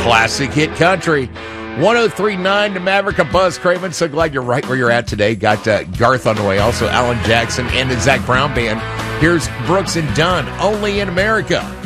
classic hit country. 103.9 to Maverick, a Buzz Craven. So glad you're right where you're at today. Got Garth on the way, also Alan Jackson and the Zach Brown Band. Here's Brooks and Dunn, Only in America.